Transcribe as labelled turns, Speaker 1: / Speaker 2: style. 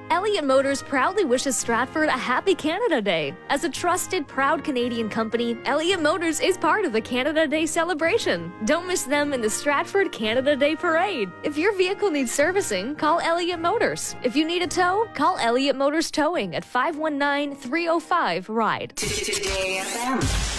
Speaker 1: Elliott Motors proudly wishes Stratford a happy Canada Day. As a trusted, proud Canadian company, Elliott Motors is part of the Canada Day celebration. Don't miss them in the Stratford Canada Day Parade. If your vehicle needs servicing, call Elliott Motors. If you need a tow, call Elliott Motors Towing at 519-305-RIDE.
Speaker 2: Today FM.